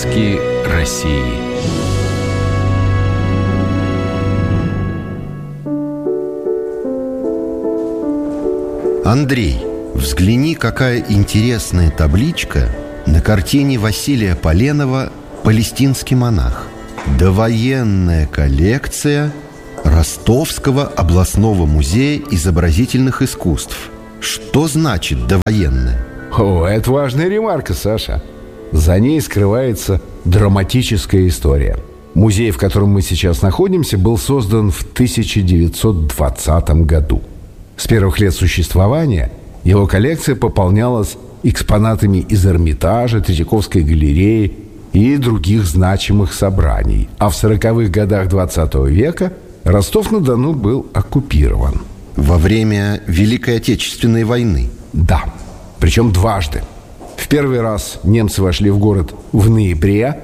Сказки России. Андрей, взгляни, какая интересная табличка на картине Василия Поленова «Палестинский монах». Довоенная коллекция Ростовского областного музея изобразительных искусств. Что значит довоенная? О, это важная ремарка, Саша. За ней скрывается драматическая история. Музей, в котором мы сейчас находимся, был создан в 1920 году. С первых лет существования его коллекция пополнялась экспонатами из Эрмитажа, Третьяковской галереи и других значимых собраний. А в 40-х годах 20 века Ростов-на-Дону был оккупирован. Во время Великой Отечественной войны? Да, причем дважды. В первый раз немцы вошли в город в ноябре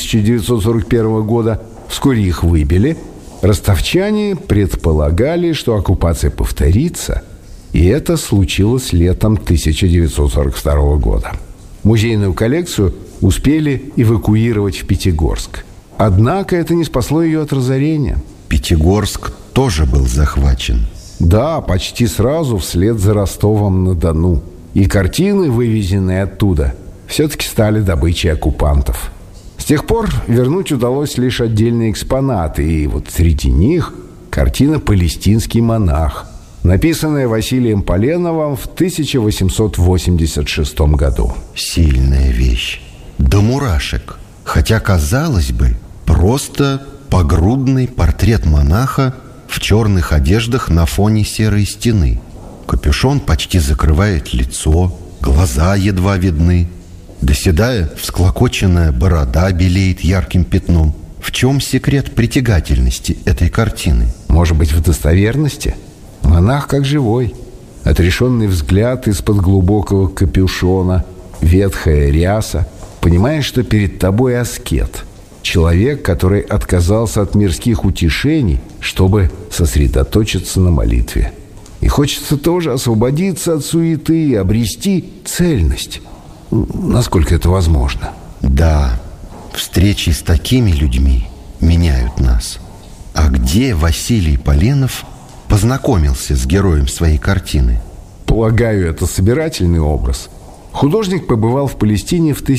1941 года. Вскоре их выбили. Ростовчане предполагали, что оккупация повторится, и это случилось летом 1942 года. Музейную коллекцию успели эвакуировать в Пятигорск. Однако это не спасло ее от разорения. Пятигорск тоже был захвачен. Да, почти сразу вслед за Ростовом-на-Дону. И картины, вывезенные оттуда, все-таки стали добычей оккупантов. С тех пор вернуть удалось лишь отдельные экспонаты. И вот среди них картина «Палестинский монах», написанная Василием Поленовым в 1886 году. Сильная вещь. До мурашек. Хотя, казалось бы, просто погрудный портрет монаха в черных одеждах на фоне серой стены. Капюшон почти закрывает лицо, глаза едва видны. Да седая, всклокоченная борода белеет ярким пятном. В чем секрет притягательности этой картины? Может быть, в достоверности? Монах как живой. Отрешенный взгляд из-под глубокого капюшона, ветхая ряса. Понимаешь, что перед тобой аскет. Человек, который отказался от мирских утешений, чтобы сосредоточиться на молитве. И хочется тоже освободиться от суеты и обрести цельность. Насколько это возможно? Да, встречи с такими людьми меняют нас. А где Василий Поленов познакомился с героем своей картины? Полагаю, это собирательный образ. Художник побывал в Палестине в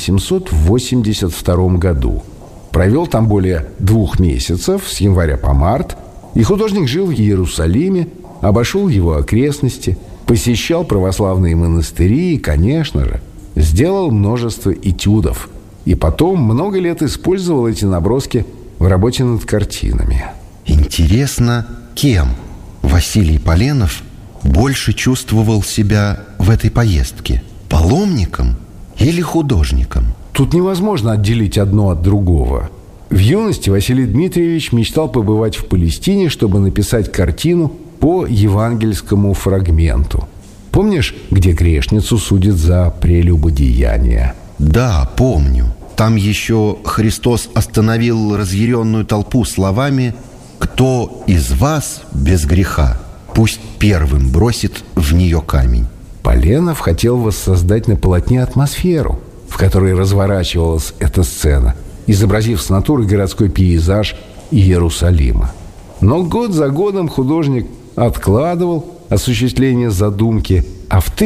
1882 году. Провел там более 2 месяцев, с января по март. И художник жил в Иерусалиме, обошел его окрестности, посещал православные монастыри и, конечно же, сделал множество этюдов. И потом много лет использовал эти наброски в работе над картинами. Интересно, кем Василий Поленов больше чувствовал себя в этой поездке? Паломником или художником? Тут невозможно отделить одно от другого. В юности Василий Дмитриевич мечтал побывать в Палестине, чтобы написать картину по евангельскому фрагменту. Помнишь, где грешницу судят за прелюбодеяние? Да, помню. Там еще Христос остановил разъяренную толпу словами: «Кто из вас без греха, пусть первым бросит в нее камень». Поленов хотел воссоздать на полотне атмосферу, в которой разворачивалась эта сцена, изобразив с натуры городской пейзаж Иерусалима. Но год за годом художник откладывал осуществление задумки, а в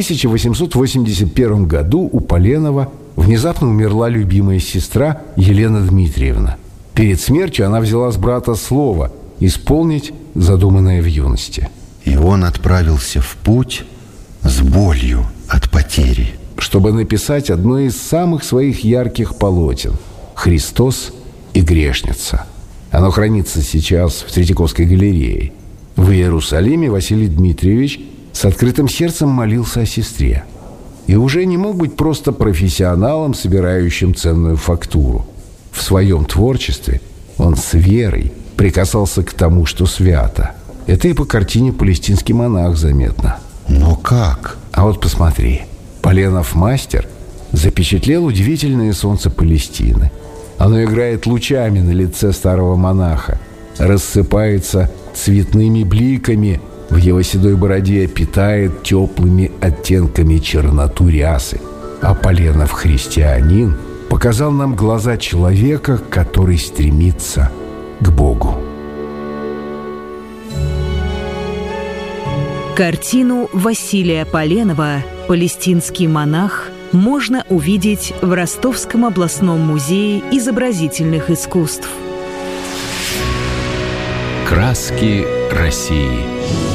1881 году у Поленова внезапно умерла любимая сестра Елена Дмитриевна. Перед смертью она взяла с брата слово исполнить задуманное в юности. И он отправился в путь с болью от потери, чтобы написать одно из самых своих ярких полотен «Христос и грешница». Оно хранится сейчас в Третьяковской галерее. В Иерусалиме Василий Дмитриевич с открытым сердцем молился о сестре. И уже не мог быть просто профессионалом, собирающим ценную фактуру. В своем творчестве он с верой прикасался к тому, что свято. Это и по картине «Палестинский монах» заметно. Но как? А вот посмотри. Поленов мастер запечатлел удивительное солнце Палестины. Оно играет лучами на лице старого монаха, рассыпается цветными бликами в его седой бороде, питает теплыми оттенками черноту рясы. А Поленов христианин показал нам глаза человека, который стремится к Богу. Картину Василия Поленова «Палестинский монах» можно увидеть в Ростовском областном музее изобразительных искусств. Краски России.